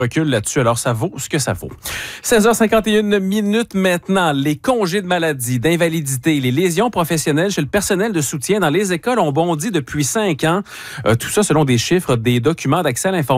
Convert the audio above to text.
recul là-dessus, alors ça vaut ce que ça vaut. 16h51 minutes maintenant. Les congés de maladie, d'invalidité, les lésions professionnelles chez le personnel de soutien dans les écoles ont bondi depuis 5 ans. Tout ça selon des chiffres des documents d'accès à l'information